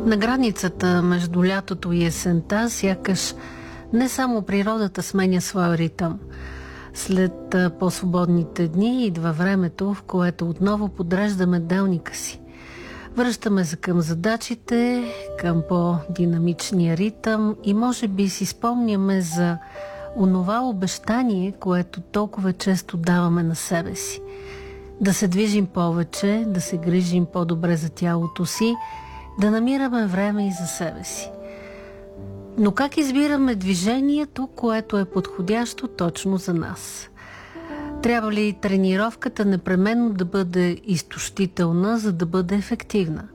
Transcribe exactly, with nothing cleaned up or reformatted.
На границата между лятото и есента сякаш не само природата сменя своя ритъм. След по-свободните дни идва времето, в което отново подреждаме делника си. Връщаме се към задачите, към по-динамичния ритъм и може би си спомняме за онова обещание, което толкова често даваме на себе си. Да се движим повече, да се грижим по-добре за тялото си, да намираме време и за себе си. Но как избираме движението, което е подходящо точно за нас? Трябва ли тренировката непременно да бъде изтощителна, за да бъде ефективна?